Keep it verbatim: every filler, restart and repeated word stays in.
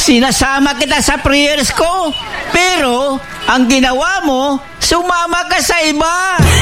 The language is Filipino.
Sinasama kita sa prayers ko, pero ang ginawa mo, sumama ka sa iba.